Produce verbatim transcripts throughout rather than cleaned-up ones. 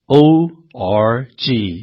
O R G。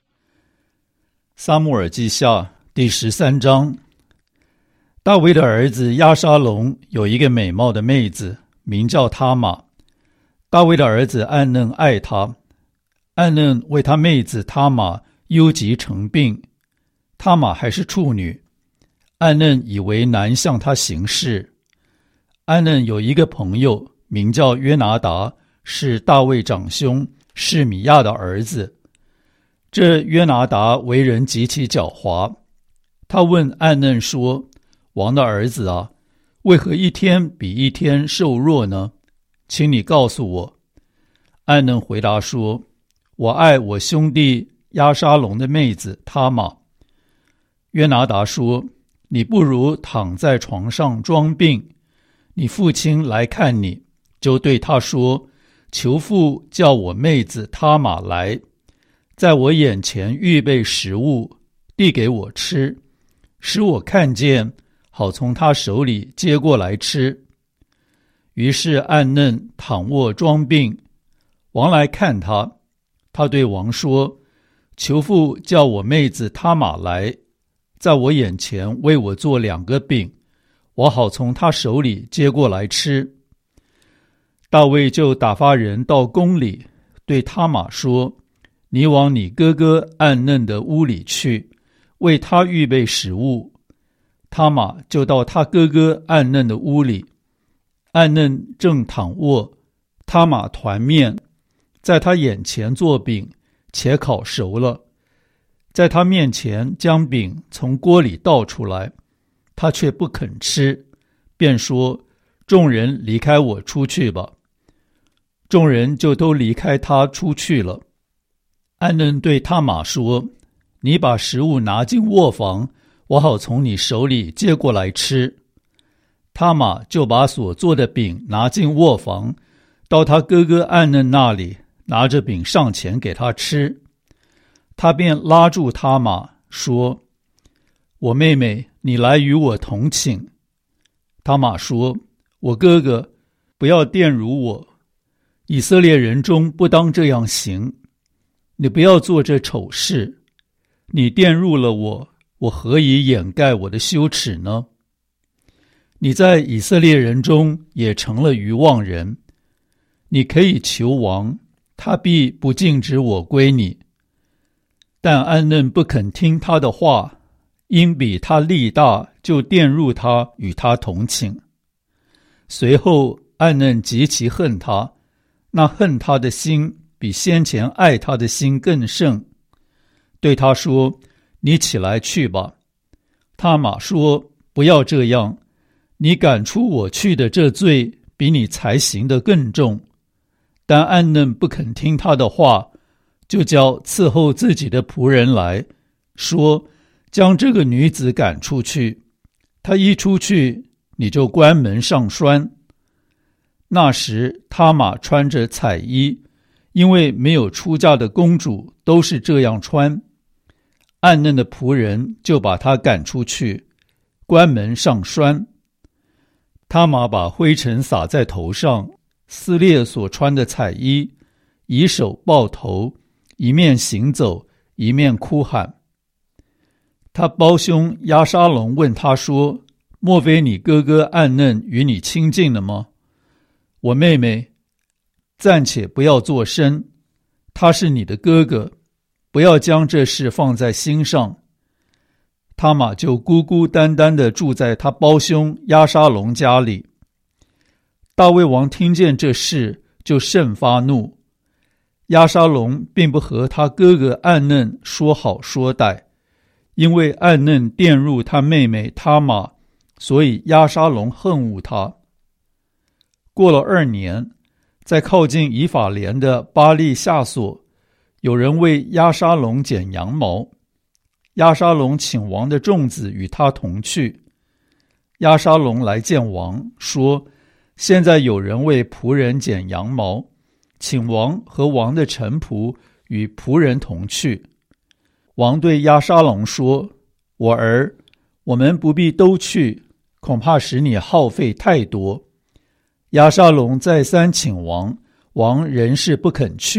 撒母耳记下第十三章。大卫的儿子押沙龙有一个美貌的妹子，名叫他玛。大卫的儿子暗嫩爱她，暗嫩为他妹子他玛忧急成病。他玛还是处女，暗嫩以为难向他行事。暗嫩有一个朋友名叫约拿达，是大卫长兄示米亚的儿子。这约拿达为人极其狡猾，他问暗嫩说：王的儿子啊，为何一天比一天瘦弱呢？请你告诉我。暗嫩回答说：我爱我兄弟押沙龙的妹子他玛。约拿达说：你不如躺在床上装病，你父亲来看你，就对他说：求父叫我妹子他玛来，在我眼前预备食物，递给我吃，使我看见，好从他手里接过来吃。于是暗嫩躺卧装病，王来看他，他对王说：求父叫我妹子他玛来，在我眼前为我做两个饼，我好从他手里接过来吃。大卫就打发人到宫里，对他玛说：你往你哥哥暗嫩的屋里去，为他预备食物。他玛就到他哥哥暗嫩的屋里，暗嫩正躺卧，他玛团面，在他眼前做饼，且烤熟了，在他面前将饼从锅里倒出来，他却不肯吃，便说：众人离开我出去吧。众人就都离开他出去了。暗嫩对他玛说：你把食物拿进卧房，我好从你手里接过来吃。他玛就把所做的饼拿进卧房，到他哥哥暗嫩那里，拿着饼上前给他吃。他便拉住他玛说：我妹妹，你来与我同寝。他玛说：我哥哥，不要玷辱我，以色列人中不当这样行，你不要做这丑事，你玷辱了我，我何以掩盖我的羞耻呢？你在以色列人中也成了愚妄人，你可以求王，他必不禁止我归你。但暗嫩不肯听他的话，因比他力大，就玷辱他，与他同寝。随后暗嫩极其恨他，那恨他的心比先前爱他的心更甚，对他说：你起来去吧。他玛说：不要这样，你赶出我去的这罪比你才行的更重。但暗嫩不肯听他的话，就叫伺候自己的仆人来说：将这个女子赶出去，她一出去，你就关门上栓。那时他玛穿着彩衣，因为没有出嫁的公主都是这样穿。暗嫩的仆人就把她赶出去，关门上栓。他玛把灰尘撒在头上，撕裂所穿的彩衣，以手抱头，一面行走，一面哭喊。他胞兄押沙龙问他说：莫非你哥哥暗嫩与你亲近了吗？我妹妹，暂且不要作声，他是你的哥哥，不要将这事放在心上。他玛就孤孤单单地住在他胞兄押沙龙家里。大卫王听见这事，就甚发怒。押沙龙并不和他哥哥暗嫩说好说歹，因为暗嫩玷辱他妹妹他玛，所以押沙龙恨恶他。过了二年，在靠近以法莲的巴利夏所，有人为押沙龙剪羊毛。押沙龙请王的众子与他同去。押沙龙来见王，说：现在有人为仆人剪羊毛，请王和王的臣仆与仆人同去。王对押沙龙说：我儿，我们不必都去，恐怕使你耗费太多。押沙龙再三请王，王仍是不肯去，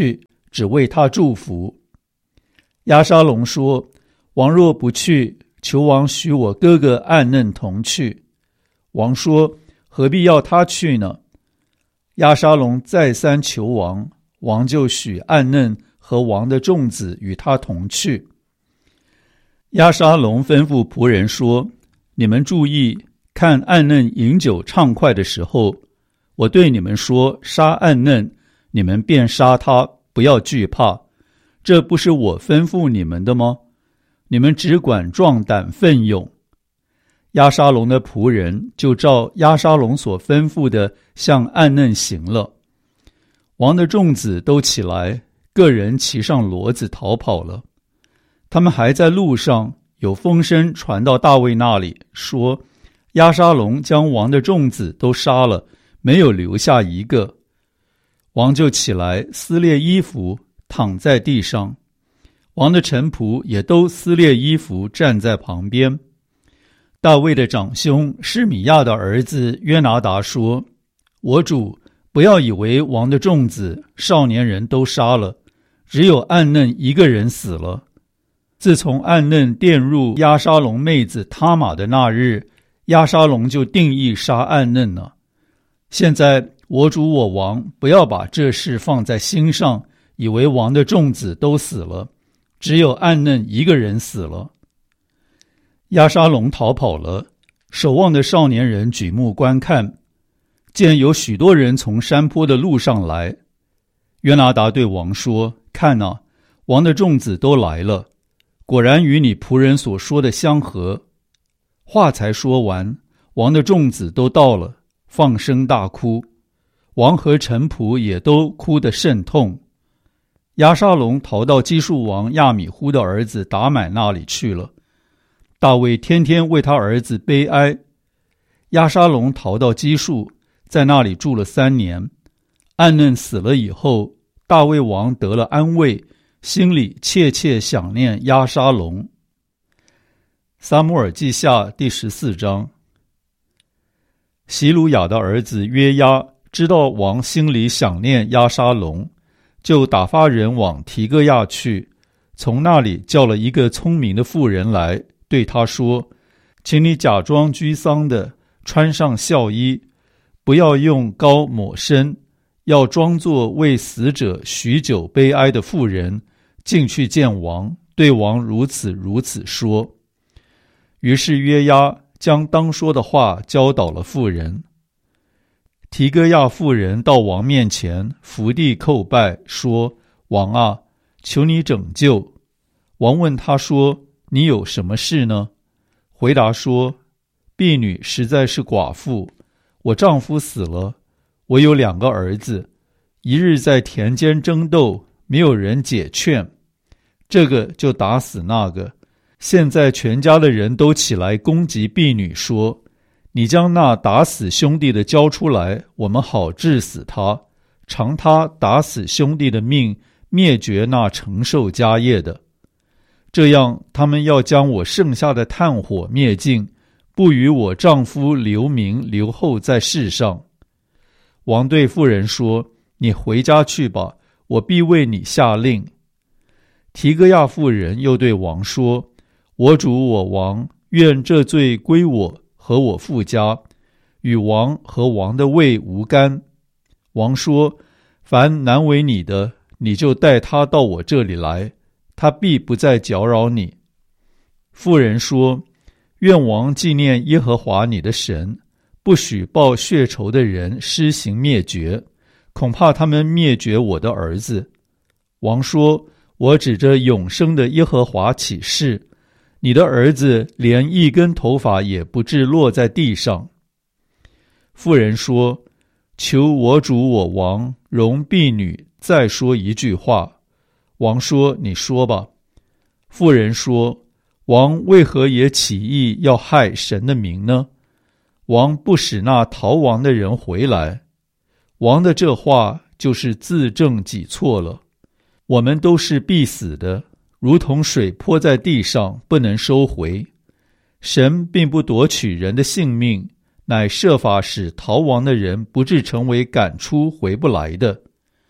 只为他祝福。押沙龙说：王若不去，求王许我哥哥暗嫩同去。王说：何必要他去呢？押沙龙再三求王，王就许暗嫩和王的众子与他同去。押沙龙吩咐仆人说：你们注意，看暗嫩饮酒畅快的时候，我对你们说杀暗嫩，你们便杀他，不要惧怕。这不是我吩咐你们的吗？你们只管壮胆奋勇。押沙龙的仆人就照押沙龙所吩咐的向暗嫩行了。王的众子都起来，个人骑上骡子逃跑了。他们还在路上，有风声传到大卫那里，说押沙龙将王的众子都杀了，没有留下一个。王就起来撕裂衣服，躺在地上。王的臣仆也都撕裂衣服，站在旁边。大卫的长兄示米亚的儿子约拿达说：我主，不要以为王的众子少年人都杀了，只有暗嫩一个人死了。自从暗嫩玷入押沙龙妹子他玛的那日，押沙龙就定义杀暗嫩了。现在我主我王不要把这事放在心上，以为王的众子都死了，只有暗嫩一个人死了。押沙龙逃跑了，守望的少年人举目观看，见有许多人从山坡的路上来。约拿达对王说：看啊，王的众子都来了，果然与你仆人所说的相合。话才说完，王的众子都到了，放声大哭。王和臣仆也都哭得甚痛。押沙龙逃到基述王亚米忽的儿子达买那里去了。大卫天天为他儿子悲哀。押沙龙逃到基述，在那里住了三年。暗嫩死了以后，大卫王得了安慰，心里切切想念押沙龙。撒母耳记下第十四章。希鲁雅的儿子约押知道王心里想念押沙龙，就打发人往提哥亚去，从那里叫了一个聪明的妇人来，对他说：请你假装居丧的，穿上孝衣，不要用膏抹身，要装作为死者许久悲哀的妇人，进去见王，对王如此如此说。于是约押将当说的话教导了妇人。提哥亚妇人到王面前，伏地叩拜，说：王啊，求你拯救。王问他说：你有什么事呢？回答说：婢女实在是寡妇，我丈夫死了，我有两个儿子，一日在田间争斗，没有人解劝，这个就打死那个。现在全家的人都起来攻击婢女，说：你将那打死兄弟的交出来，我们好治死他，偿他打死兄弟的命，灭绝那承受家业的。这样他们要将我剩下的炭火灭尽，不与我丈夫留名留后在世上。王对妇人说：你回家去吧，我必为你下令。提哥亚妇人又对王说：我主我王，愿这罪归我和我父家，与王和王的位无干。王说：凡难为你的，你就带他到我这里来，他必不再搅扰你。妇人说：愿王纪念耶和华你的神，不许报血仇的人施行灭绝，恐怕他们灭绝我的儿子。王说：我指着永生的耶和华起誓，你的儿子连一根头发也不致落在地上。妇人说：求我主我王容婢女再说一句话。王说：你说吧。妇人说：王为何也起意要害神的名呢？王不使那逃亡的人回来。王的这话就是自证己错了。我们都是必死的，如同水泼在地上，不能收回。神并不夺取人的性命，乃设法使逃亡的人不致成为赶出回不来的。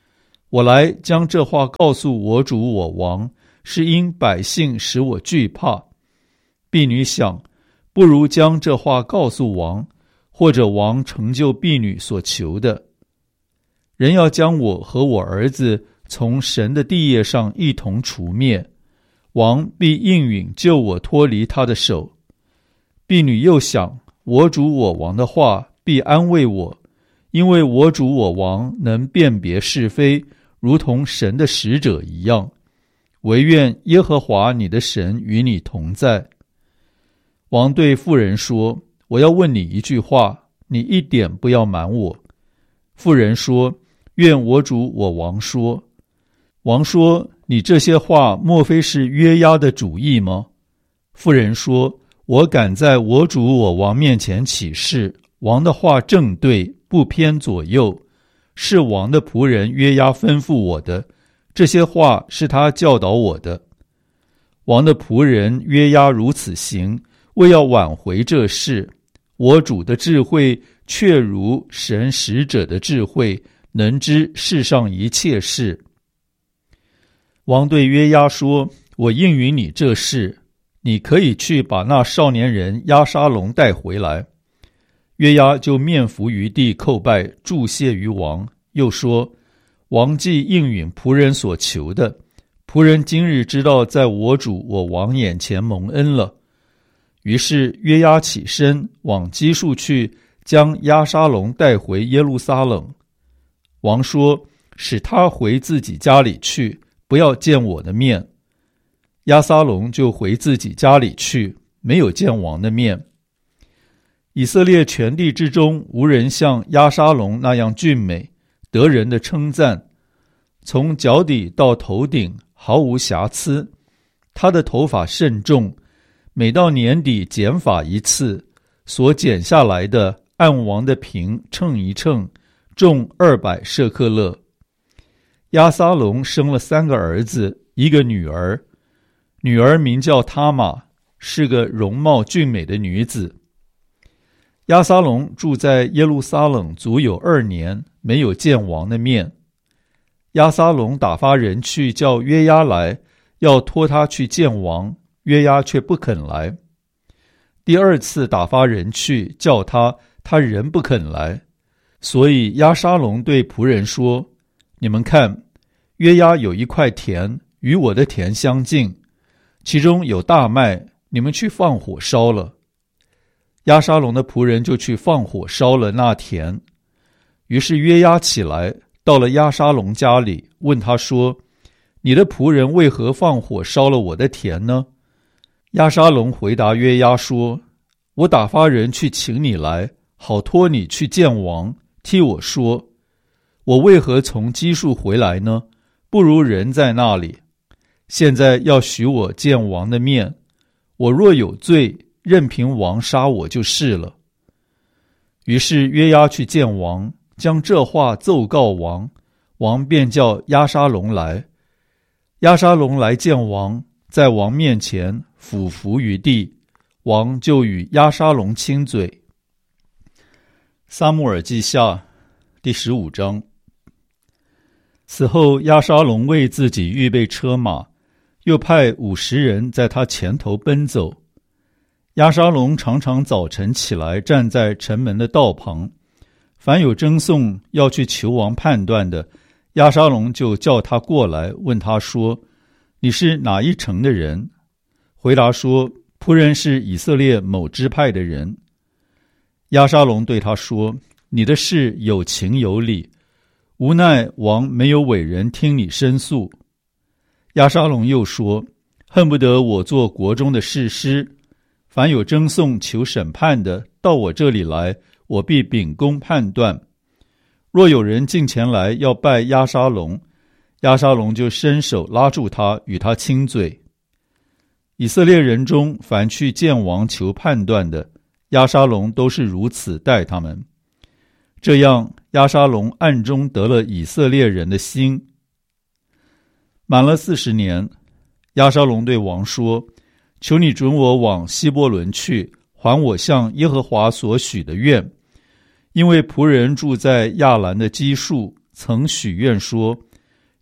我来将这话告诉我主我王，是因百姓使我惧怕。婢女想，不如将这话告诉王，或者王成就婢女所求的。人要将我和我儿子从神的地业上一同除灭，王必应允救我脱离他的手。婢女又想，我主我王的话必安慰我，因为我主我王能辨别是非，如同神的使者一样。惟愿耶和华你的神与你同在。王对妇人说，我要问你一句话，你一点不要瞒我。妇人说，愿我主我王说。王说，你这些话莫非是约押的主意吗？妇人说，我敢在我主我王面前起誓，王的话正对，不偏左右，是王的仆人约押吩咐我的，这些话是他教导我的。王的仆人约押如此行，为要挽回这事，我主的智慧确如神使者的智慧，能知世上一切事。王对约押说，我应允你这事，你可以去把那少年人押沙龙带回来。约押就面伏于地叩拜，祝谢于王，又说，王既应允仆人所求的，仆人今日知道在我主我王眼前蒙恩了。于是约押起身往基述去，将押沙龙带回耶路撒冷。王说，使他回自己家里去，不要见我的面。押沙龙就回自己家里去，没有见王的面。以色列全地之中，无人像押沙龙那样俊美，得人的称赞，从脚底到头顶毫无瑕疵。他的头发甚重，每到年底剪发一次，所剪下来的按王的平称一称，重二百舍克勒。押沙龙生了三个儿子，一个女儿，女儿名叫他玛，是个容貌俊美的女子。押沙龙住在耶路撒冷足有二年，没有见王的面。押沙龙打发人去叫约押来，要托他去见王，约押却不肯来。第二次打发人去叫他，他仍不肯来。所以押沙龙对仆人说，你们看，约押有一块田，与我的田相近，其中有大麦，你们去放火烧了。押沙龙的仆人就去放火烧了那田。于是约押起来，到了押沙龙家里，问他说，你的仆人为何放火烧了我的田呢？押沙龙回答约押说，我打发人去请你来，好托你去见王，替我说，我为何从基述回来呢？不如人在那里。现在要许我见王的面，我若有罪，任凭王杀我就是了。于是约押去见王，将这话奏告王，王便叫押沙龙来。押沙龙来见王，在王面前俯伏于地，王就与押沙龙亲嘴。撒母耳记下第十五章。此后押沙龙为自己预备车马，又派五十人在他前头奔走。押沙龙常常早晨起来，站在城门的道旁，凡有争讼要去求王判断的，押沙龙就叫他过来，问他说，你是哪一城的人？回答说，仆人是以色列某支派的人。押沙龙对他说，你的事有情有理，无奈王没有委人听你申诉。押沙龙又说，恨不得我做国中的士师，凡有争讼求审判的，到我这里来，我必秉公判断。若有人进前来要拜押沙龙，押沙龙就伸手拉住他，与他亲嘴。以色列人中凡去见王求判断的，押沙龙都是如此待他们。这样押沙龙暗中得了以色列人的心。满了四十年，押沙龙对王说，求你准我往希伯伦去，还我向耶和华所许的愿。因为仆人住在亚兰的基述，曾许愿说，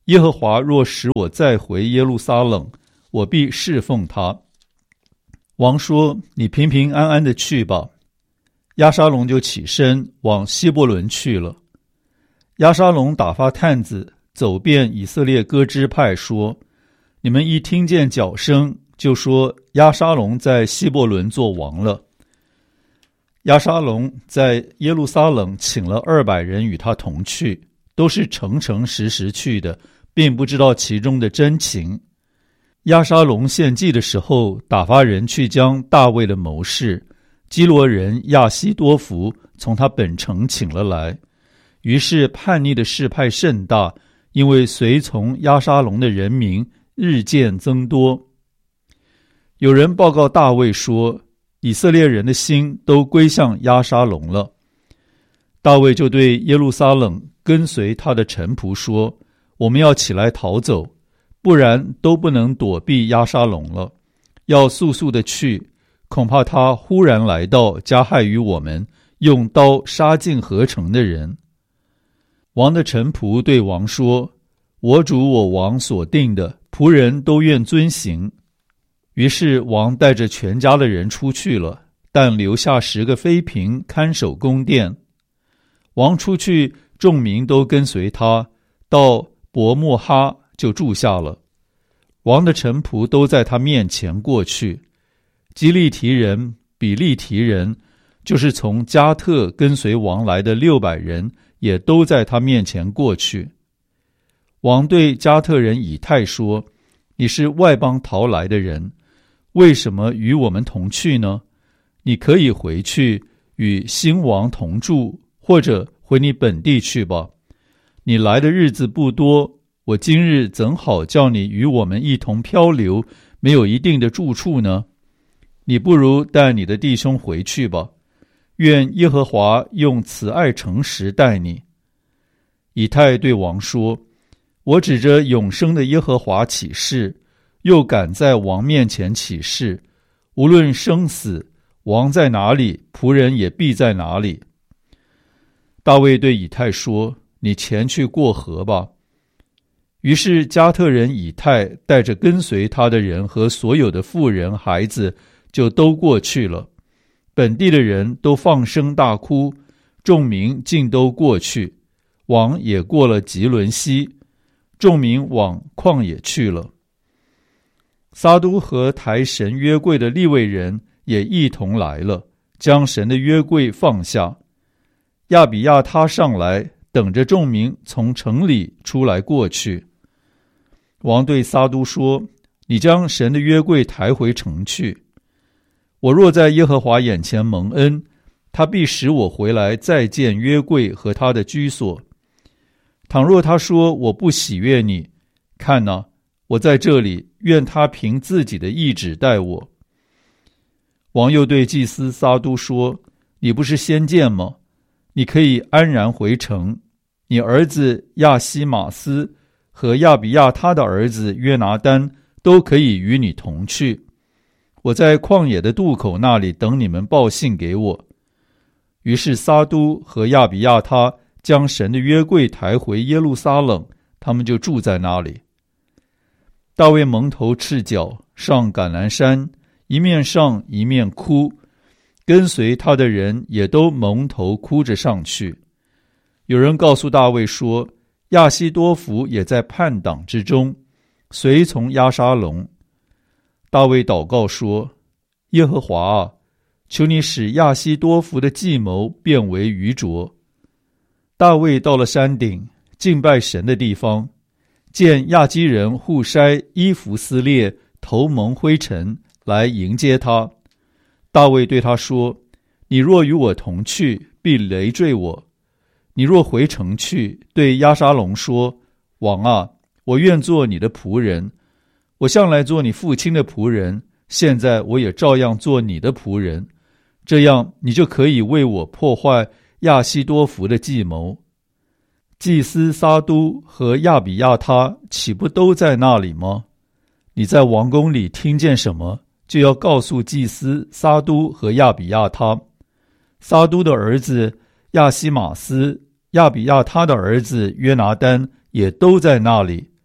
耶和华若使我再回耶路撒冷，我必侍奉他。王说：你平平安安的去吧。押沙龙就起身往希伯伦去了。押沙龙打发探子走遍以色列各支派，说：你们一听见角声，就说押沙龙在希伯伦做王了。押沙龙在耶路撒冷请了二百人与他同去，都是诚诚实实去的，并不知道其中的真情。押沙龙献祭的时候，打发人去将大卫的谋士基罗人亚希多弗从他本城请了来。于是叛逆的事派甚大，因为随从押沙龙的人民日渐增多。有人报告大卫说，以色列人的心都归向押沙龙了。大卫就对耶路撒冷跟随他的臣仆说：我们要起来逃走，不然都不能躲避押沙龙了。要速速的去，恐怕他忽然来到，加害于我们，用刀杀尽合城的人。王的臣仆对王说：我主我王所定的，仆人都愿遵行。于是王带着全家的人出去了，但留下十个妃嫔看守宫殿。王出去，众民都跟随他，到伯莫哈就住下了。王的臣仆都在他面前过去。基利提人、比利提人，就是从加特跟随王来的六百人，也都在他面前过去。王对加特人以太说：你是外邦逃来的人，为什么与我们同去呢？你可以回去与新王同住，或者回你本地去吧。你来的日子不多，我今日怎好叫你与我们一同漂流，没有一定的住处呢？你不如带你的弟兄回去吧，愿耶和华用慈爱诚实待你。以太对王说：我指着永生的耶和华起誓，又敢在王面前起誓，无论生死，王在哪里，仆人也必在哪里。大卫对以太说：你前去过河吧。于是加特人以太带着跟随他的人和所有的妇人孩子，就都过去了。本地的人都放声大哭，众民尽都过去。王也过了吉伦西，众民往旷野去了。撒都和抬神约柜的利未人也一同来了，将神的约柜放下。亚比亚他上来，等着众民从城里出来过去。王对撒都说：你将神的约柜抬回城去。我若在耶和华眼前蒙恩，他必使我回来再见约柜和他的居所。倘若他说我不喜悦你，看哪，我在这里，愿他凭自己的意志待我。王又对祭司撒都说：你不是先见吗？你可以安然回城，你儿子亚西马斯和亚比亚他的儿子约拿单都可以与你同去。我在旷野的渡口那里等你们报信给我。于是撒都和亚比亚他将神的约柜抬回耶路撒冷，他们就住在那里。大卫蒙头赤脚上橄榄山，一面上一面哭，跟随他的人也都蒙头哭着上去。有人告诉大卫说，亚希多弗也在叛党之中，随从押沙龙。大卫祷告说：耶和华啊，求你使亚希多弗的计谋变为愚拙。大卫到了山顶，敬拜神的地方，见亚基人户筛衣服撕裂，头蒙灰尘，来迎接他。大卫对他说：你若与我同去，必累赘我。你若回城去，对押沙龙说：王啊，我愿做你的仆人，我向来做你父亲的仆人，现在我也照样做你的仆人，这样你就可以为我破坏亚希多弗的计谋。祭司撒都和亚比亚他岂不都在那里吗？你在王宫里听见什么，就要告诉祭司撒都和亚比亚他。撒都的儿子亚西马斯、亚比亚他的儿子约拿单也都在那里，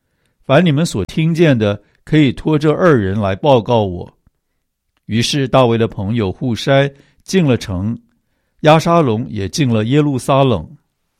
凡你们所听见的，可以托这二人来报告我。”于是大卫的朋友户筛进了城，押沙龙也进了耶路撒冷。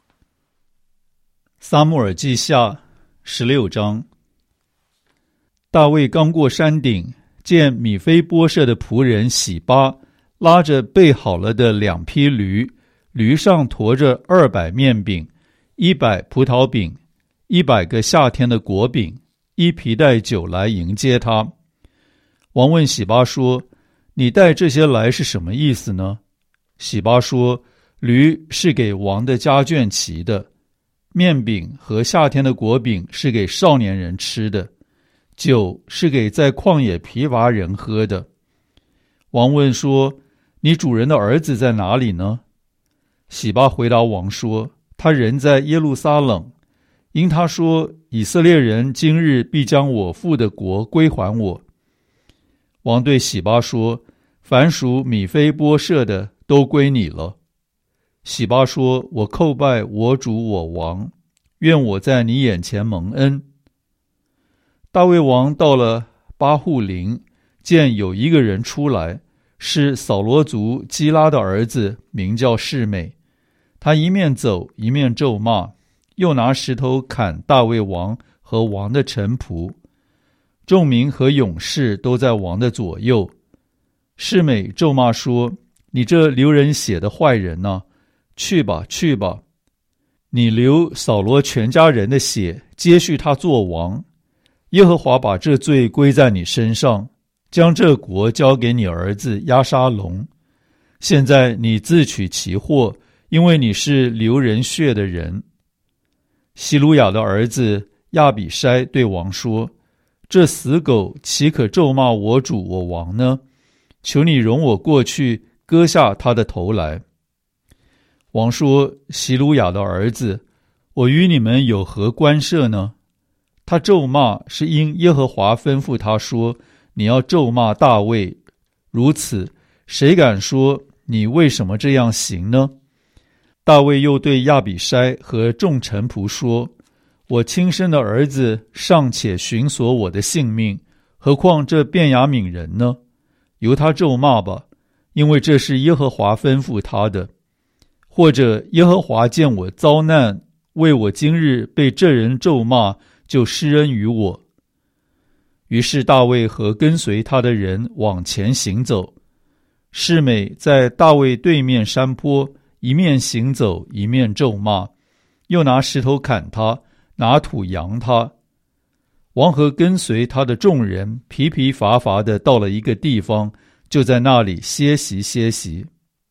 撒母耳记下十六章。大卫刚过山顶，见米非波设的仆人洗巴拉着备好了的两匹驴，驴上驮着二百面饼，一百葡萄饼，一百个夏天的果饼，一皮带酒来迎接他。王问洗巴说：“你带这些来是什么意思呢？”洗巴说：“驴是给王的家眷骑的，面饼和夏天的果饼是给少年人吃的，酒是给在旷野疲乏人喝的。”王问说：“你主人的儿子在哪里呢？”洗巴回答王说：“他人在耶路撒冷，因他说以色列人今日必将我父的国归还我。”王对洗巴说：“凡属米非波设的都归你了。”洗巴说：“我叩拜我主我王，愿我在你眼前蒙恩。”大卫王到了巴户林，见有一个人出来，是扫罗族基拉的儿子，名叫示每。他一面走一面咒骂，又拿石头砍大卫王和王的臣仆。众民和勇士都在王的左右。示每咒骂说：“你这流人血的坏人啊，去吧去吧，你流扫罗全家人的血，接续他做王。耶和华把这罪归在你身上，将这国交给你儿子押沙龙。现在你自取其祸，因为你是流人血的人。”希鲁雅的儿子亚比筛对王说：“这死狗岂可咒骂我主我王呢？求你容我过去割下他的头来。”王说：“希鲁雅的儿子，我与你们有何关涉呢？他咒骂是因耶和华吩咐他说，你要咒骂大卫，如此，谁敢说你为什么这样行呢？”大卫又对亚比筛和众臣仆说：“我亲生的儿子尚且寻索我的性命，何况这便雅悯人呢？由他咒骂吧，因为这是耶和华吩咐他的。或者耶和华见我遭难，为我今日被这人咒骂，就施恩于我。”于是大卫和跟随他的人往前行走。示每在大卫对面山坡，一面行走一面咒骂，又拿石头砍他，拿土扬他。王和跟随他的众人疲疲乏乏地到了一个地方，就在那里歇息歇息。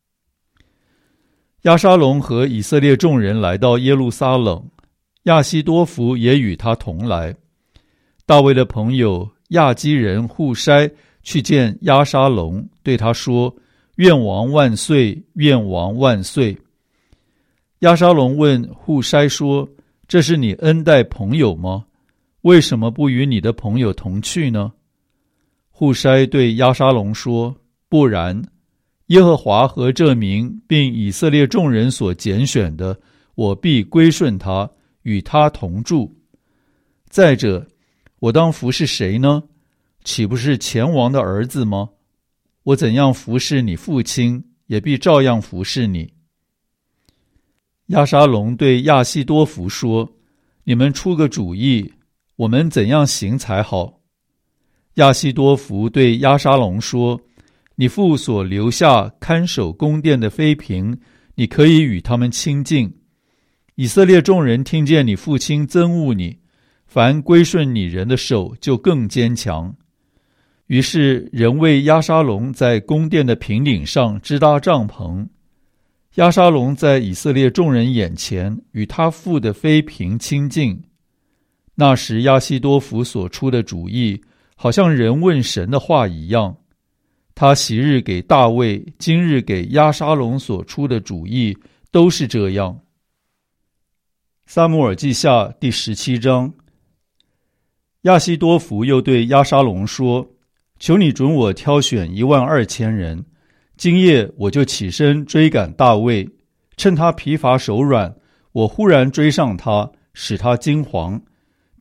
押沙龙和以色列众人来到耶路撒冷，亚希多弗也与他同来。大卫的朋友亚基人户筛去见押沙龙，对他说：“愿王万岁，愿王万岁。”押沙龙问户筛说：“这是你恩待朋友吗？为什么不与你的朋友同去呢？”户筛对押沙龙说：“不然，耶和华和这民并以色列众人所拣选的，我必归顺他，与他同住。再者，我当服侍谁呢？岂不是前王的儿子吗？我怎样服侍你父亲，也必照样服侍你。”押沙龙对亚希多弗说：“你们出个主意，我们怎样行才好？”亚希多弗对押沙龙说：“你父所留下看守宫殿的妃嫔，你可以与他们亲近。以色列众人听见你父亲憎恶你，凡归顺你人的手就更坚强。”于是人为押沙龙在宫殿的平顶上支搭帐篷。押沙龙在以色列众人眼前与他父的妃嫔亲近。那时亚希多弗所出的主意，好像人问神的话一样。他昔日给大卫，今日给押沙龙所出的主意，都是这样。撒母耳记下第十七章。亚希多弗又对押沙龙说：“求你准我挑选一万二千人，今夜我就起身追赶大卫，趁他疲乏手软，我忽然追上他，使他惊惶。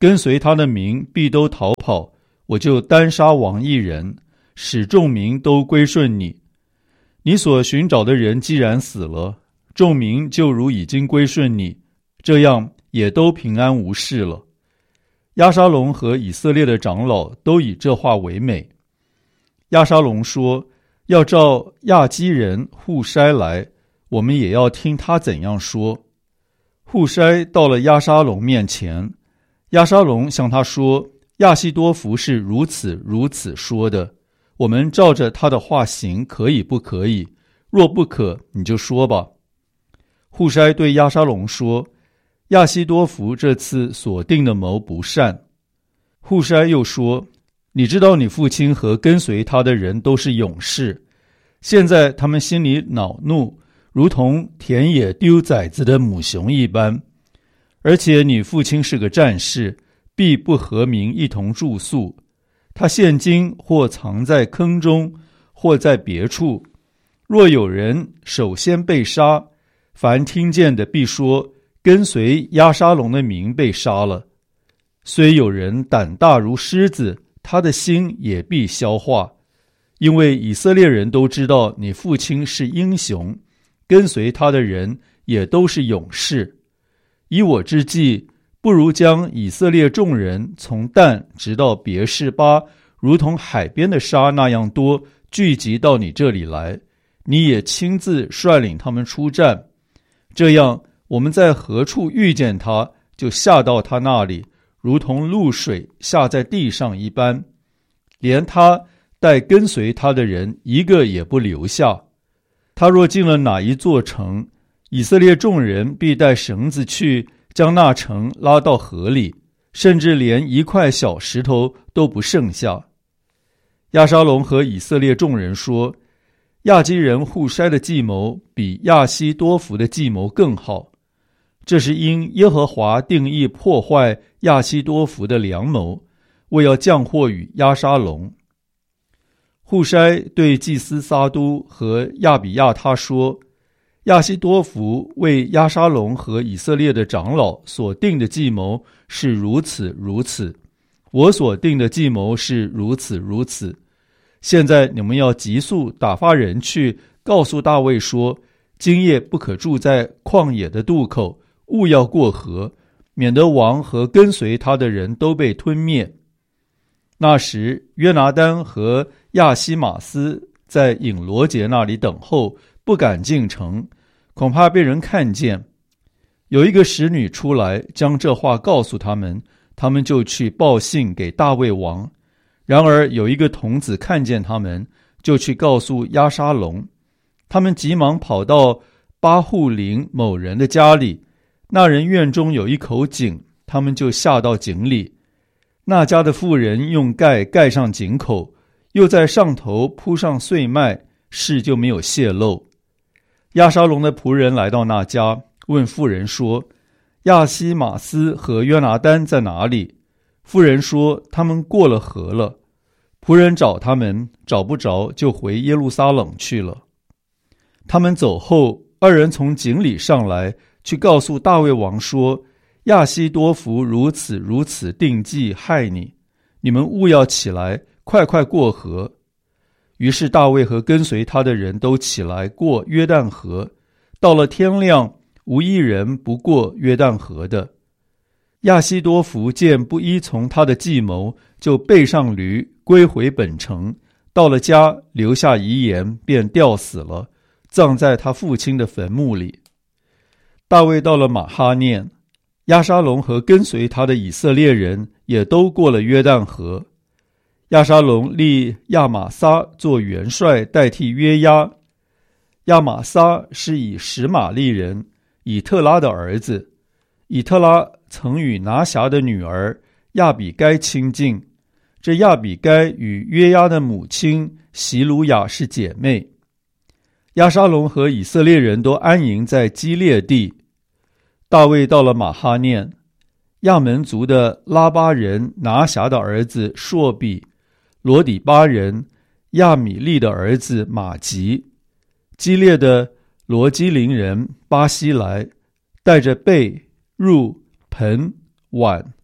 跟随他的民必都逃跑，我就单杀王一人，使众民都归顺你。你所寻找的人既然死了，众民就如已经归顺你，这样也都平安无事了。押沙龙和以色列的长老都以这话为美。押沙龙说，要召亚基人户筛来，我们也要听他怎样说。户筛到了押沙龙面前，押沙龙向他说，亚希多弗是如此如此说的，我们照着他的话行，可以不可以？若不可，你就说吧。户筛对押沙龙说，亚希多弗这次所定的谋不善。户筛又说，你知道你父亲和跟随他的人都是勇士，现在他们心里恼怒，如同田野丢崽子的母熊一般。而且你父亲是个战士，必不和民一同住宿。他现今或藏在坑中，或在别处。若有人首先被杀，凡听见的必说，跟随押沙龙的民被杀了。虽有人胆大如狮子，他的心也必消化。因为以色列人都知道你父亲是英雄，跟随他的人也都是勇士。以我之计，不如将以色列众人从但直到别是巴，如同海边的沙那样多，聚集到你这里来，你也亲自率领他们出战。这样，我们在何处遇见他，就下到他那里，如同露水下在地上一般，连他带跟随他的人一个也不留下。他若进了哪一座城，以色列众人必带绳子去，将那城拉到河里，甚至连一块小石头都不剩下。押沙龙和以色列众人说，亚基人户筛的计谋比亚希多弗的计谋更好，这是因耶和华定义破坏亚希多弗的良谋，为要降祸与押沙龙。户筛对祭司撒都和亚比亚他说，亚希多弗为押沙龙和以色列的长老所定的计谋是如此如此，我所定的计谋是如此如此。现在你们要急速打发人去，告诉大卫说，今夜不可住在旷野的渡口，勿要过河，免得王和跟随他的人都被吞灭。那时约拿单和亚希马斯在隐罗节那里等候，不敢进城，恐怕被人看见。有一个使女出来，将这话告诉他们，他们就去报信给大卫王。然而有一个童子看见他们，就去告诉押沙龙。他们急忙跑到巴户林某人的家里，那人院中有一口井，他们就下到井里。那家的妇人用盖盖上井口，又在上头铺上碎麦，事就没有泄露。押沙龙的仆人来到那家，问妇人说，亚希马斯和约拿单在哪里？妇人说，他们过了河了。仆人找他们，找不着，就回耶路撒冷去了。他们走后，二人从井里上来，去告诉大卫王说，亚希多弗如此如此定计害你，你们务要起来，快快过河。于是大卫和跟随他的人都起来过约旦河，到了天亮，无一人不过约旦河的。亚希多弗见不依从他的计谋，就背上驴归回本城，到了家留下遗言，便吊死了，葬在他父亲的坟墓里。大卫到了马哈念，押沙龙和跟随他的以色列人也都过了约旦河。押沙龙立亚玛撒做元帅，代替约押。亚玛撒是以实玛利人以特拉的儿子，以特拉曾与拿辖的女儿亚比该亲近，这亚比该与约押的母亲席鲁雅是姐妹。押沙龙和以色列人都安营在基列地。大卫到了马哈念，亚门族的拉巴人拿辖的儿子朔比，罗底巴人亚米利的儿子马吉，基列的罗基林人巴西来，带着被、褥、盆、碗、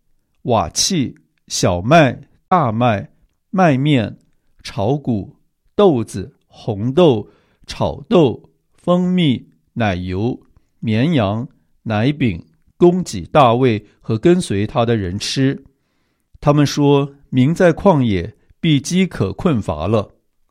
瓦器、小麦、大麦、麦面、炒谷、豆子、红豆、炒豆、蜂蜜、奶油、绵羊、奶饼，供给大卫和跟随他的人吃。他们说，民在旷野必饥渴困乏了。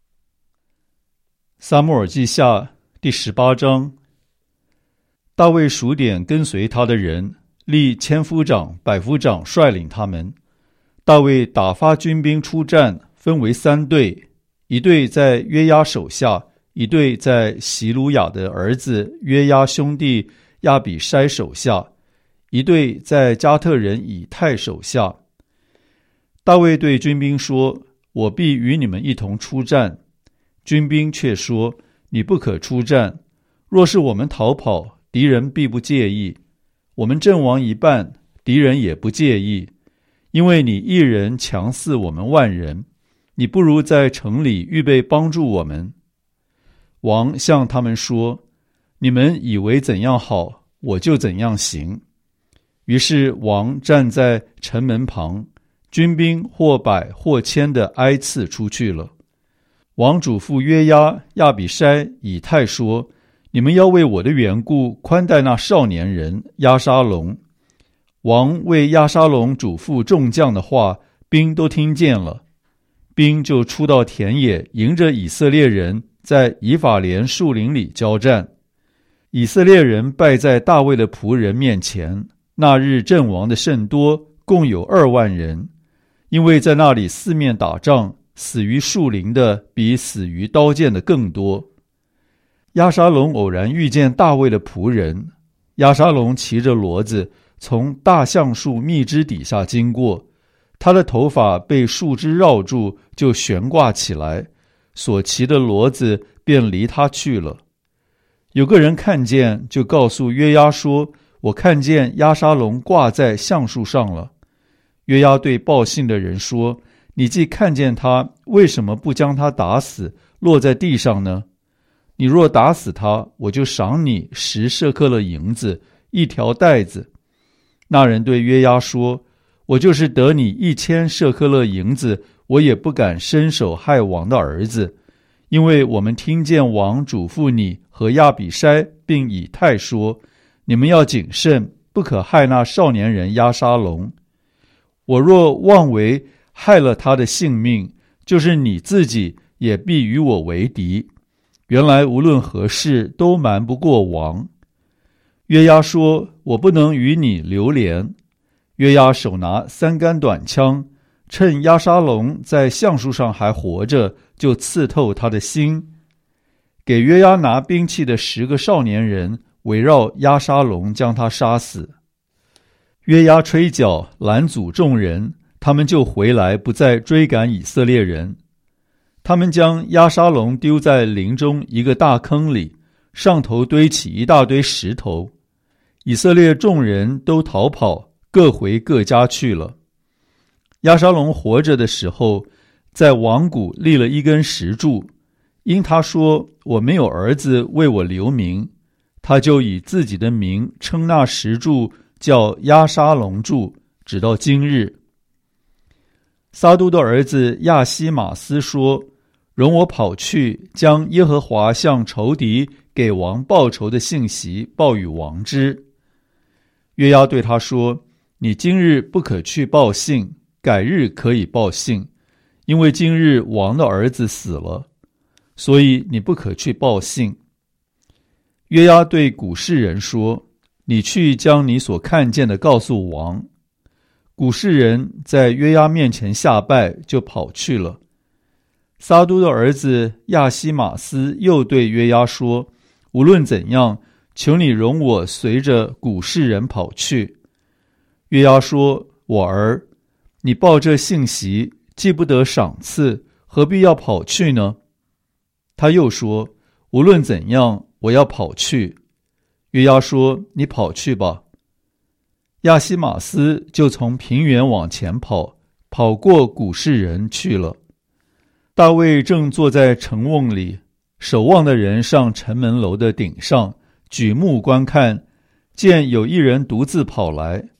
撒母耳记下第十八章。大卫数点跟随他的人，立千夫长、百夫长率领他们。大卫打发军兵出战，分为三队，一队在约押手下，一队在席鲁雅的儿子约押兄弟亚比筛手下，一队在加特人以太手下。大卫对军兵说，我必与你们一同出战。军兵却说，你不可出战，若是我们逃跑，敌人必不介意，我们阵亡一半，敌人也不介意，因为你一人强似我们万人，你不如在城里预备帮助我们。王向他们说，你们以为怎样好，我就怎样行。于是王站在城门旁，军兵或百或千的挨次出去了。王嘱咐约押、亚比筛、以太说，你们要为我的缘故宽待那少年人押沙龙。王为押沙龙嘱咐众将的话，兵都听见了。兵就出到田野，迎着以色列人在以法莲树林里交战。以色列人败在大卫的仆人面前，那日阵亡的甚多，共有二万人，因为在那里四面打仗，死于树林的比死于刀剑的更多。押沙龙偶然遇见大卫的仆人，押沙龙骑着骡子从大橡树密枝底下经过，他的头发被树枝绕住，就悬挂起来，所骑的骡子便离他去了。有个人看见，就告诉约押说，我看见押沙龙挂在橡树上了。约押对报信的人说，你既看见他，为什么不将他打死，落在地上呢？你若打死他，我就赏你十舍客勒银子，一条带子。那人对约押说，我就是得你一千舍客勒银子，我也不敢伸手害王的儿子，因为我们听见王嘱咐你和亚比筛并以太说，你们要谨慎，不可害那少年人押沙龙。我若妄为害了他的性命，就是你自己也必与我为敌。原来无论何事都瞒不过王。约押说，我不能与你流连。约押手拿三杆短枪，趁押沙龙在橡树上还活着，就刺透他的心。给约押拿兵器的十个少年人围绕押沙龙，将他杀死。约押吹角拦阻众人，他们就回来，不再追赶以色列人。他们将押沙龙丢在林中一个大坑里，上头堆起一大堆石头。以色列众人都逃跑，各回各家去了。押沙龙活着的时候，在王谷立了一根石柱，因他说，我没有儿子为我留名，他就以自己的名称那石柱叫押沙龙柱，直到今日。撒督的儿子亚西马斯说，容我跑去，将耶和华向仇敌给王报仇的信息报与王知。约押对他说，你今日不可去报信，改日可以报信，因为今日王的儿子死了，所以你不可去报信。约押对古示人说，你去将你所看见的告诉王。古示人在约押面前下拜，就跑去了。撒督的儿子亚西马斯又对约押说，无论怎样，求你容我随着古示人跑去。约押说，我儿，你报这信息，既不得赏赐，何必要跑去呢？他又说，无论怎样，我要跑去。约押说，你跑去吧。亚西马斯就从平原往前跑，跑过古示人去了。大卫正坐在城瓮里，守望的人上城门楼的顶上，举目观看，见有一人独自跑来，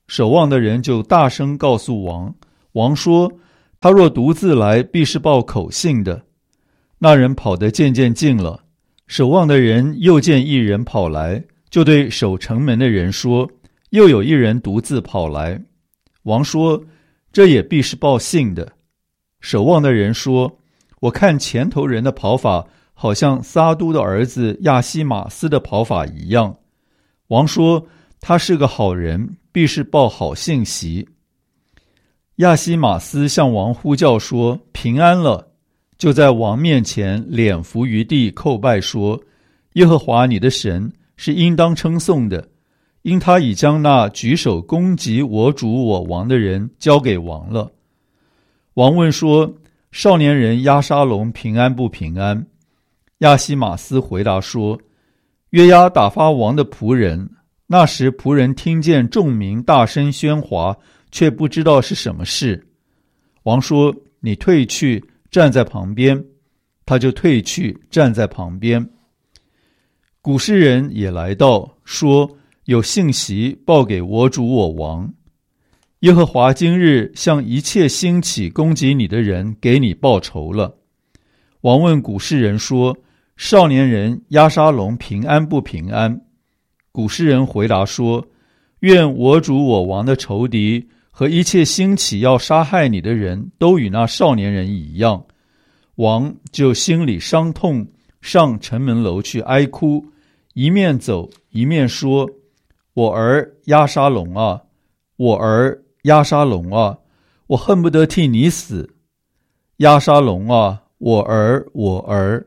守望的人就大声告诉王，王说，他若独自来，必是报口信的。那人跑得渐渐近了，守望的人又见一人跑来，就对守城门的人说，又有一人独自跑来。王说，这也必是报信的。守望的人说，我看前头人的跑法好像撒都的儿子亚西马斯的跑法一样。王说，他是个好人，必是报好信息。亚西马斯向王呼叫说，平安了，就在王面前脸伏于地叩拜说，耶和华你的神是应当称颂的，因他已将那举手攻击我主我王的人交给王了。王问说，少年人押沙龙平安不平安？亚西马斯回答说，约押打发王的仆人，那时仆人听见众民大声喧哗，却不知道是什么事。王说，你退去站在旁边。他就退去站在旁边。古诗人也来到，说，有信息报给我主我王，耶和华今日向一切兴起攻击你的人给你报仇了。王问古诗人说，少年人押沙龙平安不平安？古诗人回答说，愿我主我王的仇敌和一切兴起要杀害你的人都与那少年人一样。王就心里伤痛，上城门楼去哀哭，一面走一面说，我儿押沙龙啊，我儿押沙龙啊，我恨不得替你死。押沙龙啊，我儿我儿。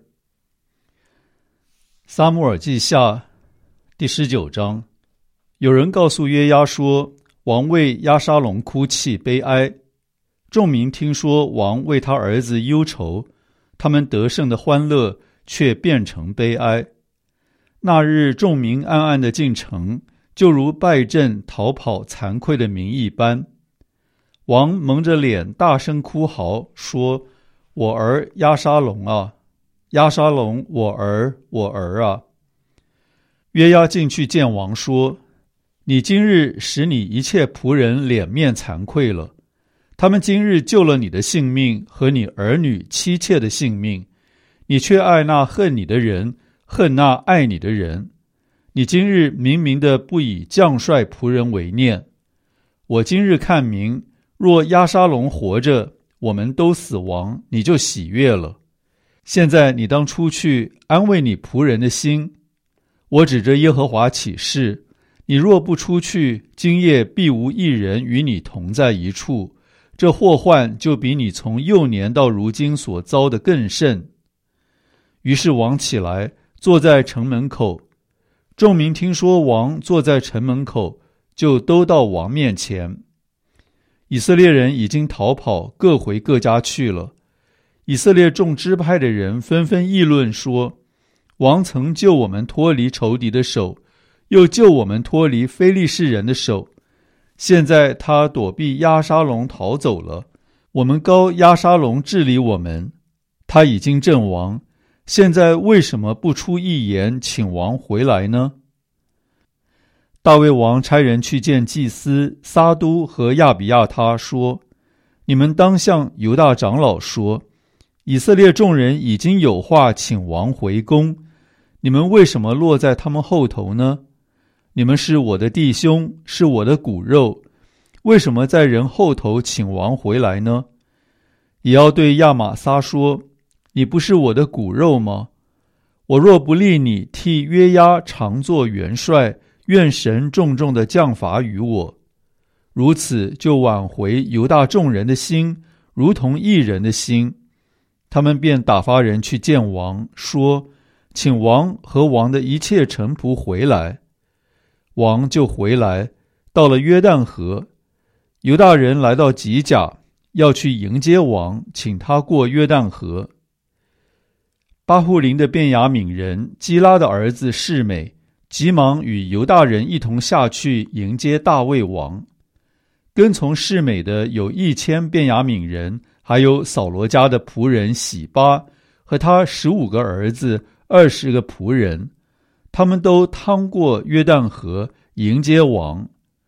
撒母耳记下第十九章，有人告诉约押说，王为押沙龙哭泣悲哀。众民听说王为他儿子忧愁，他们得胜的欢乐却变成悲哀。那日众民暗暗地进城，就如败阵逃跑惭愧的民一般。王蒙着脸大声哭嚎，说，我儿押沙龙啊，押沙龙，我儿我儿啊。约押进去见王说，你今日使你一切仆人脸面惭愧了，他们今日救了你的性命和你儿女妻妾的性命，你却爱那恨你的人，恨那爱你的人。你今日明明的不以将帅仆人为念。我今日看明，若押沙龙活着，我们都死亡，你就喜悦了。现在你当出去安慰你仆人的心。我指着耶和华起誓，你若不出去，今夜必无一人与你同在一处，这祸患就比你从幼年到如今所遭的更甚。于是王起来，坐在城门口。众民听说王坐在城门口，就都到王面前。以色列人已经逃跑，各回各家去了。以色列众支派的人纷纷议论说，王曾救我们脱离仇敌的手，又救我们脱离非利士人的手。现在他躲避押沙龙逃走了，我们膏押沙龙治理我们。他已经阵亡，现在为什么不出一言请王回来呢？大卫王差人去见祭司撒都和亚比亚他说，你们当向犹大长老说，以色列众人已经有话请王回宫，你们为什么落在他们后头呢？你们是我的弟兄，是我的骨肉，为什么在人后头请王回来呢？也要对亚玛撒说，你不是我的骨肉吗？我若不立你替约押常作元帅，愿神重重的降罚于我。如此就挽回犹大众人的心，如同一人的心。他们便打发人去见王，说，请王和王的一切臣仆回来。王就回来，到了约旦河。犹大人来到吉甲，要去迎接王，请他过约旦河。巴户林的便雅悯人基拉的儿子示美，急忙与犹大人一同下去迎接大卫王。跟从示美的有一千便雅悯人，还有扫罗家的仆人洗巴和他十五个儿子，二十个仆人，他们都趟过约旦河迎接王。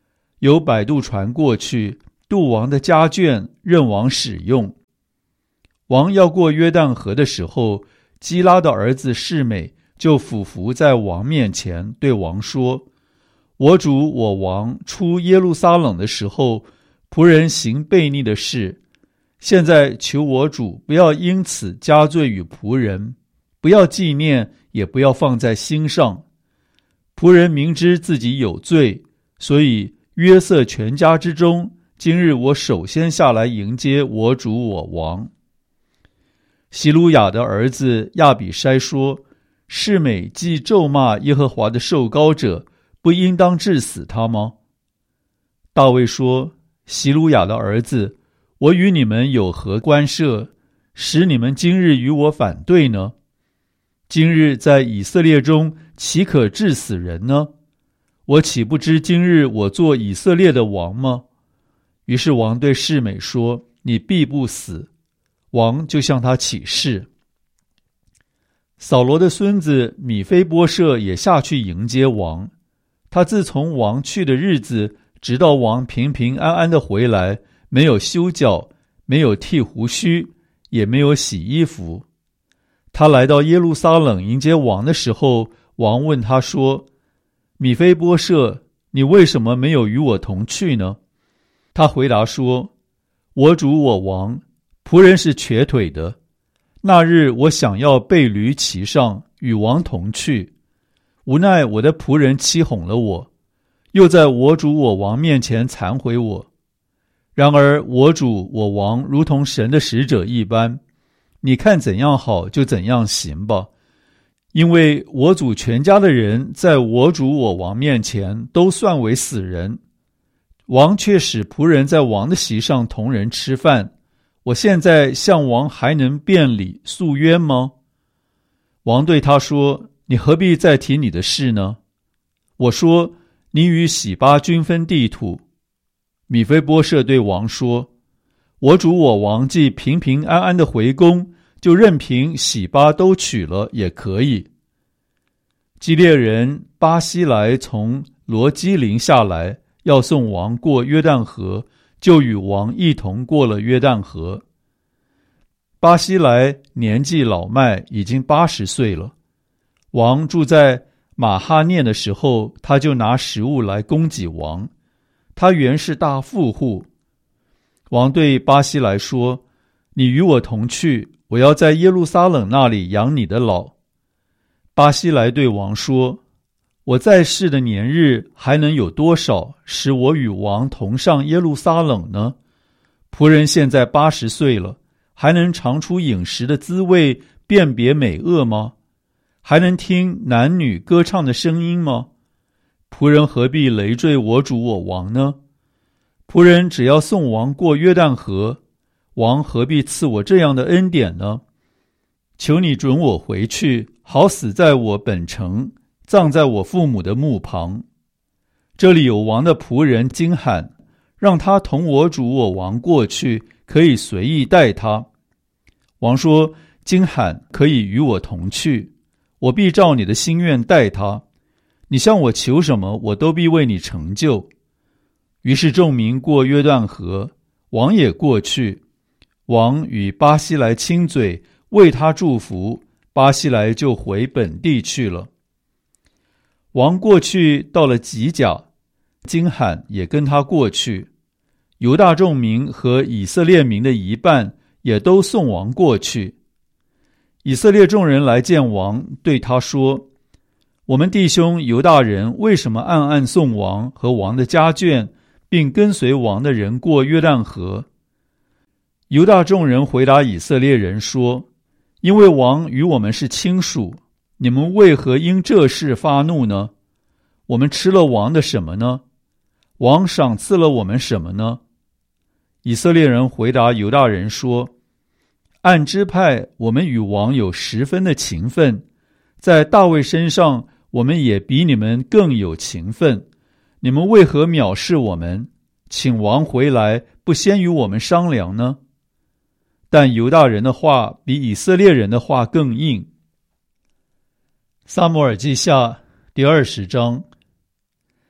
有摆渡船过去，渡王的家眷，任王使用。王要过约旦河的时候，基拉的儿子示每就俯伏在王面前，对王说：我主我王出耶路撒冷的时候，仆人行悖逆的事，现在求我主不要因此加罪于仆人，不要纪念，也不要放在心上。仆人明知自己有罪，所以约瑟全家之中，今日我首先下来迎接我主我王。希鲁雅的儿子亚比筛说：示每既咒骂耶和华的受膏者，不应当治死他吗？大卫说：希鲁雅的儿子，我与你们有何关涉，使你们今日与我反对呢？今日在以色列中岂可治死人呢？我岂不知今日我做以色列的王吗？于是王对示每说：你必不死。王就向他起誓。扫罗的孙子米非波设也下去迎接王。他自从王去的日子，直到王平平安安的回来，没有修脚，没有剃胡须，也没有洗衣服。他来到耶路撒冷迎接王的时候，王问他说：米非波设，你为什么没有与我同去呢？他回答说：我主我王，仆人是瘸腿的。那日我想要背驴骑上，与王同去，无奈我的仆人欺哄了我，又在我主我王面前忏悔我。然而我主我王如同神的使者一般，你看怎样好就怎样行吧。因为我主全家的人在我主我王面前都算为死人，王却使仆人在王的席上同人吃饭，我现在向王还能辩理诉冤吗？王对他说：你何必再提你的事呢？我说：你与洗巴均分地土。米非波设对王说：我主我王既平平安安的回宫，就任凭洗巴都取了也可以。基列人巴西莱从罗基林下来，要送王过约旦河，就与王一同过了约旦河。巴西莱年纪老迈，已经八十岁了。王住在马哈念的时候，他就拿食物来供给王。他原是大富户。王对巴西莱说：你与我同去，我要在耶路撒冷那里养你的老。巴西莱对王说：我在世的年日还能有多少，使我与王同上耶路撒冷呢？仆人现在八十岁了，还能尝出饮食的滋味，辨别美恶吗？还能听男女歌唱的声音吗？仆人何必累赘我主我王呢？仆人只要送王过约旦河，王何必赐我这样的恩典呢？求你准我回去，好死在我本城，葬在我父母的墓旁。这里有王的仆人金罕，让他同我主我王过去，可以随意带他。王说：金罕可以与我同去，我必照你的心愿待他。你向我求什么，我都必为你成就。于是众民过约旦河，王也过去。王与巴西莱亲嘴，为他祝福，巴西莱就回本地去了。王过去到了吉甲，金罕也跟他过去。犹大众民和以色列民的一半也都送王过去。以色列众人来见王，对他说：我们弟兄犹大人为什么暗暗送王和王的家眷，并跟随王的人过约旦河？犹大众人回答以色列人说：因为王与我们是亲属，你们为何因这事发怒呢？我们吃了王的什么呢？王赏赐了我们什么呢？以色列人回答犹大人说：按支派我们与王有十分的情分，在大卫身上我们也比你们更有情分，你们为何藐视我们，请王回来，不先与我们商量呢？但犹大人的话比以色列人的话更硬。撒母耳记下第二十章。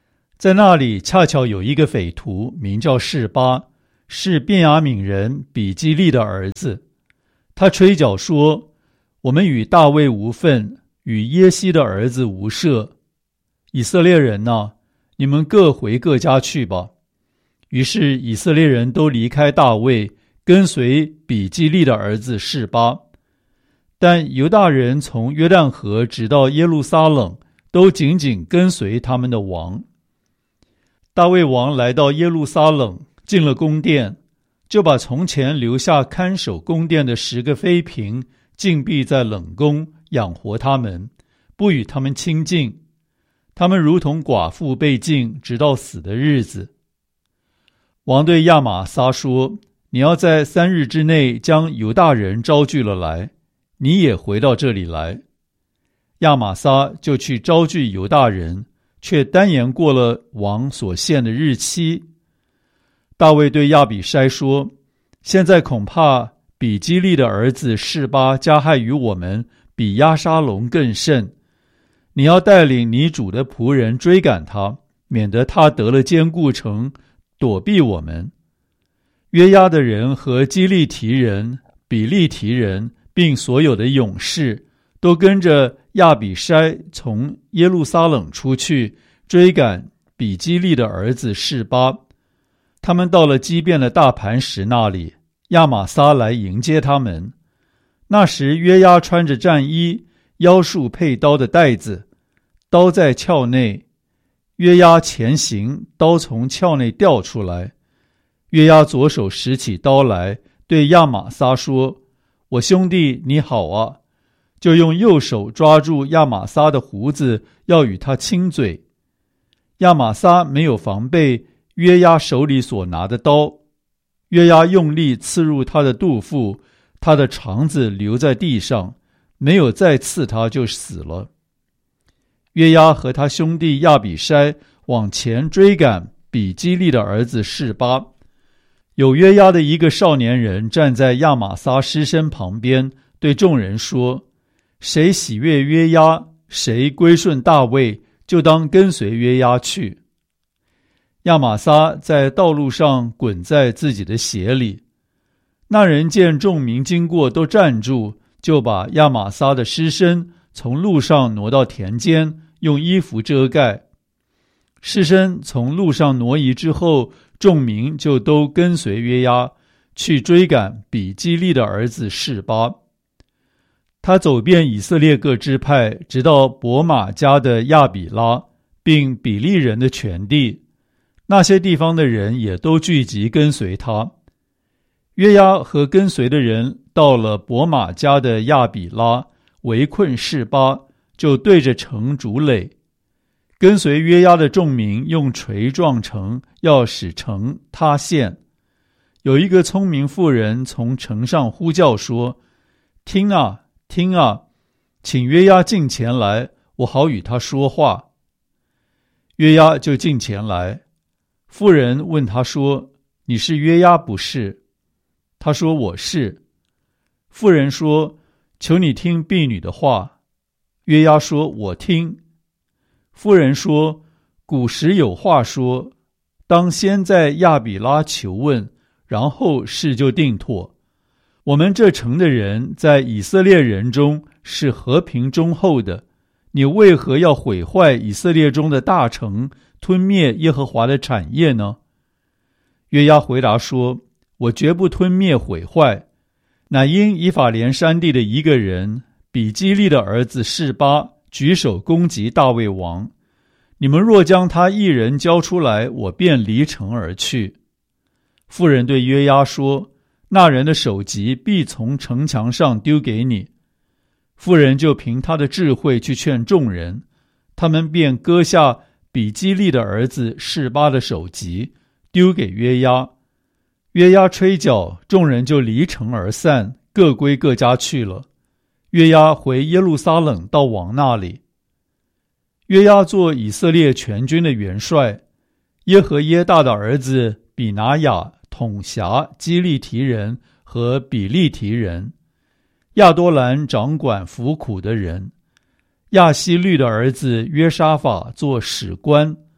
在那里恰巧有一个匪徒，名叫示巴，是便雅悯人比基利的儿子。他吹角说：我们与大卫无份，与耶西的儿子无涉。以色列人哪，你们各回各家去吧。于是以色列人都离开大卫，跟随比基利的儿子示巴。但犹大人从约旦河直到耶路撒冷，都紧紧跟随他们的王。大卫王来到耶路撒冷，进了宫殿，就把从前留下看守宫殿的十个妃嫔禁闭在冷宫，养活他们，不与他们亲近。他们如同寡妇被禁，直到死的日子。王对亚玛撒说：你要在三日之内将犹大人招聚了来，你也回到这里来。亚玛撒就去招聚犹大人，却单言过了王所限的日期。大卫对亚比筛说：现在恐怕比基利的儿子示巴加害于我们，比押沙龙更甚。你要带领你主的仆人追赶他，免得他得了坚固城，躲避我们。约押的人和基利提人、比利提人，并所有的勇士，都跟着亚比筛从耶路撒冷出去，追赶比基利的儿子示巴。他们到了基遍的大磐石那里，亚玛撒来迎接他们。那时约押穿着战衣，腰束配刀的带子，刀在鞘内。约押前行，刀从鞘内掉出来。约押左手拾起刀来，对亚玛撒说：我兄弟你好啊，就用右手抓住亚玛撒的胡子，要与他亲嘴。亚玛撒没有防备约押手里所拿的刀，约押用力刺入他的肚腹，他的肠子留在地上，没有再刺他就死了。约押和他兄弟亚比筛往前追赶比基利的儿子示巴。有约押的一个少年人站在亚玛撒尸身旁边，对众人说：谁喜悦约押，谁归顺大卫，就当跟随约押去。亚玛撒在道路上滚在自己的鞋里。那人见众民经过都站住，就把亚玛撒的尸身从路上挪到田间，用衣服遮盖。尸身从路上挪移之后，众民就都跟随约押，去追赶比基利的儿子示巴。他走遍以色列各支派，直到伯玛家的亚比拉，并比利人的全地。那些地方的人也都聚集跟随他。约押和跟随的人到了伯玛家的亚比拉，围困示巴，就对着城筑垒。跟随约押的众民用锤撞城，要使城塌陷。有一个聪明妇人从城上呼叫说：听啊，听啊，请约押近前来，我好与他说话。约押就近前来。妇人问他说：你是约押不是？他说：我是。妇人说：求你听婢女的话。约押说：我听。妇人说：古时有话说，当先在亚比拉求问，然后事就定妥。我们这城的人在以色列人中是和平忠厚的，你为何要毁坏以色列中的大城，吞灭耶和华的产业呢？约押回答说：我绝不吞灭毁坏，乃因以法莲山地的一个人比基利的儿子示巴举手攻击大卫王，你们若将他一人交出来，我便离城而去。妇人对约押说：那人的首级必从城墙上丢给你。妇人就凭他的智慧去劝众人，他们便割下比基利的儿子示巴的首级，丢给约押。约押吹角，众人就离城而散，各归各家去了。约押回耶路撒冷到王那里。约押做以色列全军的元帅，耶和耶大的儿子比拿雅统辖基利提人和比利提人，亚多兰掌管服苦的人，亚希律的儿子约沙法做史官，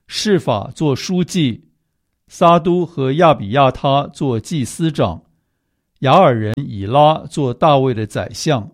示法做书记，撒都和亚比亚他做祭司长，雅尔人以拉做大卫的宰相。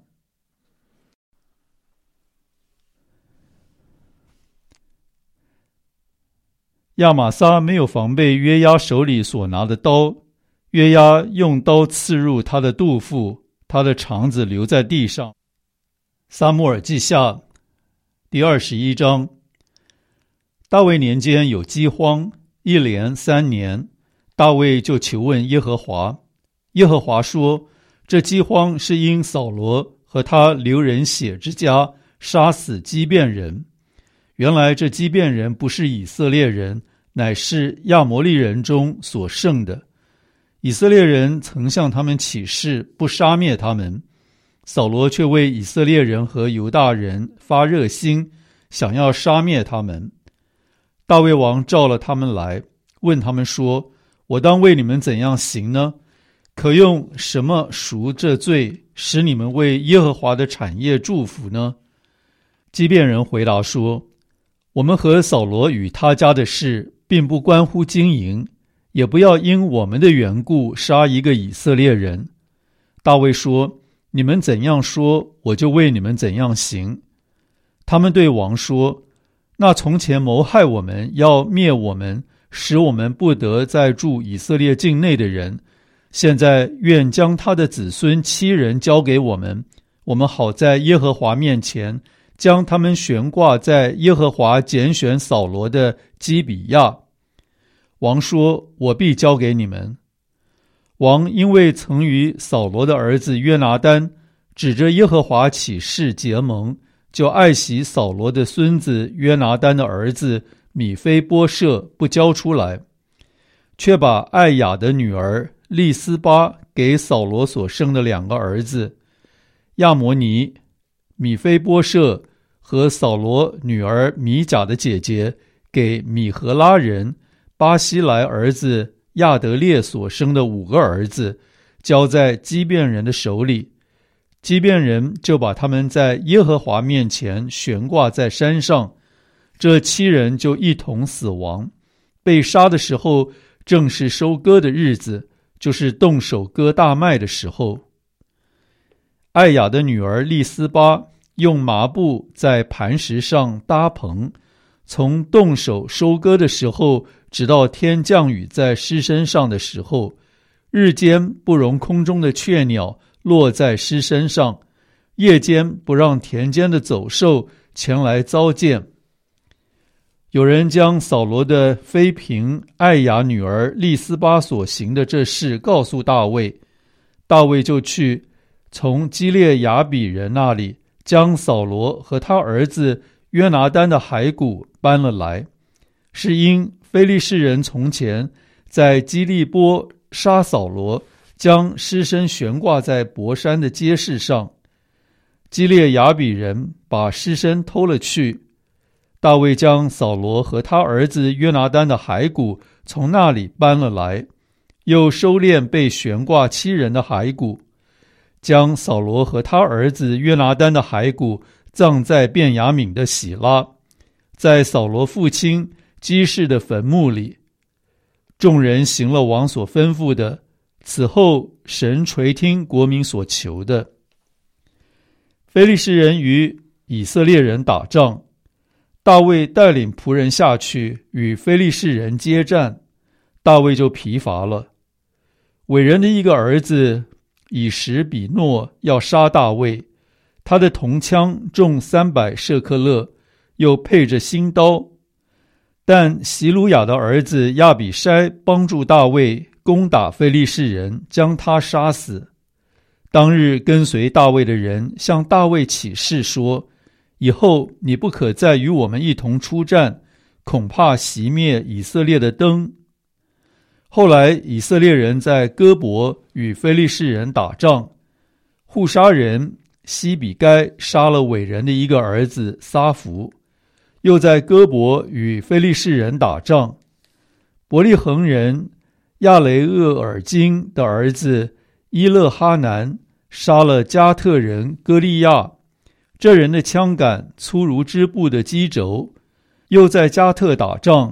亚玛撒没有防备约押手里所拿的刀，约押用刀刺入他的肚腹，他的肠子留在地上。撒母耳记下第二十一章。大卫年间有饥荒，一连三年，大卫就求问耶和华。耶和华说，这饥荒是因扫罗和他流人血之家杀死基遍人。原来这基遍人不是以色列人，乃是亚摩利人中所剩的。以色列人曾向他们起誓，不杀灭他们。扫罗却为以色列人和犹大人发热心，想要杀灭他们。大卫王召了他们来，问他们说，我当为你们怎样行呢？可用什么赎这罪，使你们为耶和华的产业祝福呢？基遍人回答说，我们和扫罗与他家的事并不关乎经营，也不要因我们的缘故杀一个以色列人。大卫说，你们怎样说，我就为你们怎样行。他们对王说，那从前谋害我们，要灭我们，使我们不得再住以色列境内的人，现在愿将他的子孙七人交给我们，我们好在耶和华面前将他们悬挂在耶和华拣选扫罗的基比亚。王说，我必交给你们。王因为曾与扫罗的儿子约拿单指着耶和华起誓结盟，就爱惜扫罗的孙子约拿单的儿子米非波设不交出来，却把爱雅的女儿利斯巴给扫罗所生的两个儿子亚摩尼、米非波设和扫罗女儿米甲的姐姐给米和拉人巴西莱儿子亚德列所生的五个儿子，交在基遍人的手里。基遍人就把他们在耶和华面前悬挂在山上，这七人就一同死亡。被杀的时候正是收割的日子，就是动手割大麦的时候。爱雅的女儿利斯巴用麻布在磐石上搭棚，从动手收割的时候直到天降雨在尸身上的时候，日间不容空中的雀鸟落在尸身上，夜间不让田间的走兽前来糟践。有人将扫罗的妃嫔爱雅女儿利斯巴所行的这事告诉大卫，大卫就去从基列雅比人那里将扫罗和他儿子约拿单的骸骨搬了来，是因非利士人从前在基利波杀扫罗，将尸身悬挂在伯山的街市上。基列雅比人把尸身偷了去，大卫将扫罗和他儿子约拿单的骸骨从那里搬了来，又收敛被悬挂七人的骸骨，将扫罗和他儿子约拿单的骸骨葬在便雅悯的喜拉，在扫罗父亲基士的坟墓里。众人行了王所吩咐的，此后神垂听国民所求的。非利士人与以色列人打仗，大卫带领仆人下去与非利士人接战，大卫就疲乏了。伟人的一个儿子以实比诺要杀大卫，他的铜枪重三百舍克勒，又配着新刀。但席鲁雅的儿子亚比筛帮助大卫攻打非利士人，将他杀死。当日跟随大卫的人向大卫起誓说，以后你不可再与我们一同出战，恐怕熄灭以色列的灯。后来以色列人在哥伯与非利士人打仗，户沙人西比该杀了伟人的一个儿子撒弗，又在哥伯与非利士人打仗，伯利恒人亚雷厄尔金的儿子伊勒哈南杀了加特人歌利亚，这人的枪杆粗如织布的机轴。又在加特打仗，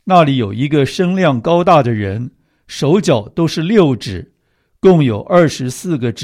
那里有一个身量高大的人，手脚都是六指，共有二十四个指